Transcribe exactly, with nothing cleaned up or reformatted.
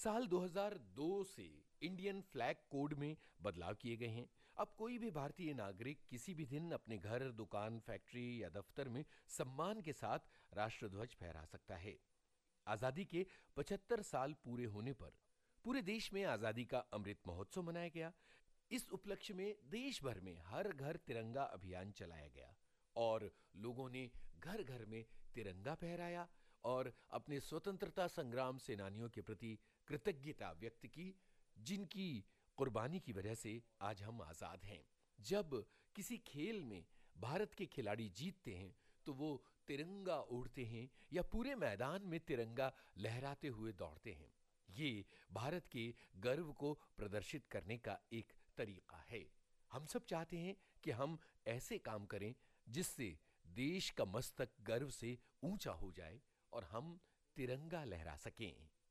साल दो हज़ार दो से इंडियन फ्लैग कोड में बदलाव किए गए हैं। अब कोई भी भारतीय नागरिक किसी भी दिन अपने घर, दुकान, फैक्ट्री या दफ्तर में सम्मान के साथ राष्ट्रध्वज फहरा सकता है। आजादी के पचहत्तर साल पूरे होने पर पूरे देश में आजादी का अमृत महोत्सव मनाया गया। इस उपलक्ष्य में देश भर में हर घर तिरंगा अभियान चलाया गया और लोगों ने घर घर में तिरंगा फहराया और अपने स्वतंत्रता संग्राम सेनानियों के प्रति कृतज्ञता व्यक्त की, जिनकी कुर्बानी की वजह से आज हम आजाद हैं। जब किसी खेल में भारत के खिलाड़ी जीतते हैं तो वो तिरंगा ओढ़ते हैं या पूरे मैदान में तिरंगा लहराते हुए दौड़ते हैं। ये भारत के गर्व को प्रदर्शित करने का एक तरीका है। हम सब चाहते हैं कि हम ऐसे काम करें जिससे देश का मस्तक गर्व से ऊंचा हो जाए और हम तिरंगा लहरा सकें।